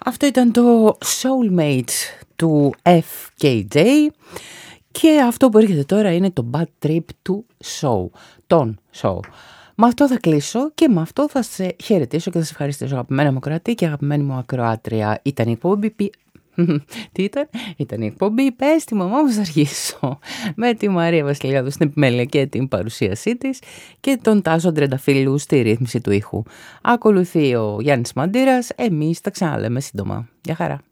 Αυτό ήταν το Soulmates του FKJ και αυτό που έρχεται τώρα είναι το Bad Trip του Τον Show. Με αυτό θα κλείσω και με αυτό θα σε χαιρετήσω και θα σε ευχαριστήσω, αγαπημένα μου κρατή και αγαπημένη μου ακροάτρια. Ήταν η εκπομπή. Τι ήταν? Ήταν η εκπομπή «Πες τη μαμά μου, θα αρχίσω» με τη Μαρία Βασιλιάδου στην επιμέλεια και την παρουσίασή της και τον Τάσο Τρενταφύλλου στη ρύθμιση του ήχου. Ακολουθεί ο Γιάννης Μαντήρας. Εμείς τα ξαναλέμε σύντομα. Γεια χαρά.